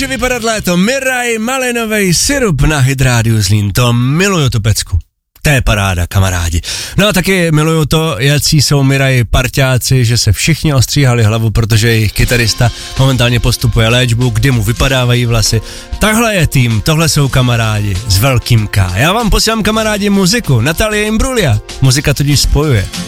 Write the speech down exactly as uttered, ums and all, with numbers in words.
může vypadat léto. Miraj, malinovej syrup na Hit Radio Zlín. To miluju tu pecku. To je paráda, kamarádi. No a taky miluju to, jací jsou Miraj parťáci, že se všichni ostříhali hlavu, protože jejich kytarista momentálně postupuje léčbu, kdy mu vypadávají vlasy. Takhle je tým, tohle jsou kamarádi s velkým K. Já vám posílám, kamarádi, muziku. Natalie Imbruglia. Muzika totiž spojuje.